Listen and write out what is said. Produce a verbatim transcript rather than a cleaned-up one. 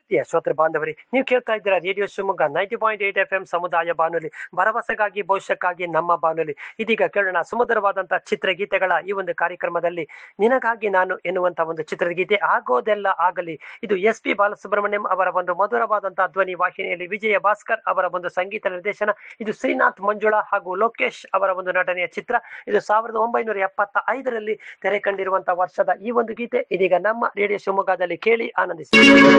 ಪ್ರೀತಿಯ ಶ್ರೋತೃ ಬಾಂಧವರೇ, ನೀವು ಕೇಳ್ತಾ ಇದ್ದೀರಾ radio Shivamogga ninety point eight F M ಸಮುದಾಯ ಬಾನುಲಿ, ಭರವಸೆಗಾಗಿ ಭವಿಷ್ಯಕ್ಕಾಗಿ ನಮ್ಮ ಬಾನುಲಿ. ಇದೀಗ ಕೇಳೋಣ ಸುಮಧುರವಾದಂತಹ ಚಿತ್ರಗೀತೆಗಳ ಈ ಒಂದು ಕಾರ್ಯಕ್ರಮದಲ್ಲಿ ನಿನಗಾಗಿ ನಾನು ಎನ್ನುವಂತಹ ಒಂದು ಚಿತ್ರಗೀತೆ ಆಗೋದೆಲ್ಲ ಆಗಲಿ. ಇದು ಎಸ್ ಪಿ ಬಾಲಸುಬ್ರಹ್ಮಣ್ಯಂ ಅವರ ಒಂದು ಮಧುರವಾದಂತಹ ಧ್ವನಿ ವಾಹಿನಿಯಲ್ಲಿ ವಿಜಯ ಭಾಸ್ಕರ್ ಅವರ ಒಂದು ಸಂಗೀತ ನಿರ್ದೇಶನ. ಇದು ಶ್ರೀನಾಥ್ ಮಂಜುಳಾ ಹಾಗೂ ಲೋಕೇಶ್ ಅವರ ಒಂದು ನಟನೆಯ ಚಿತ್ರ. ಇದು ಸಾವಿರದ ಒಂಬೈನೂರ ಎಪ್ಪತ್ತ ಐದರಲ್ಲಿ ತೆರೆ ಕಂಡಿರುವಂತಹ ವರ್ಷದ ಈ ಒಂದು ಗೀತೆ ಇದೀಗ ನಮ್ಮ ರೇಡಿಯೋ ಶಿವಮೊಗ್ಗದಲ್ಲಿ ಕೇಳಿ ಆನಂದಿಸಿ.